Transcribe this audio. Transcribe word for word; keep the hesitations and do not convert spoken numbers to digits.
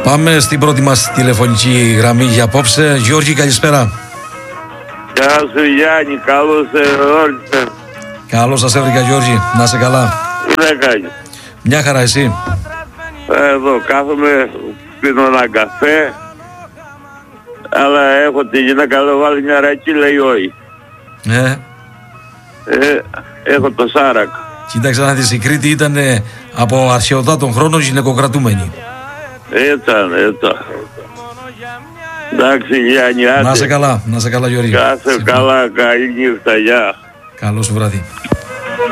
Πάμε στην πρώτη μας τηλεφωνική γραμμή για απόψε. Γιώργη, καλησπέρα. Γεια σου Γιάννη, καλώς ήρθατε. Καλώς σας έβρικα Γιώργη, να είσαι καλά. Τι κάνεις? Μια χαρά, εσύ? Εδώ κάθομαι, πίνω ένα καφέ, αλλά έχω τη γυναίκα, λέω βάλει μια ρακή, λέει όχι. Ε. Ε, έχω το Σάρακ. Κοίταξε να δεις, η Κρήτη ήταν από αρχαιοτάτων χρόνων γυναικοκρατούμενη. Ήταν, ήταν. Εντάξει Γιάννη, άντε. Να είσαι καλά, να είσαι καλά Γιώργη. Κάσε καλά, καλή νύχτα, γεια. Καλό σου βράδυ.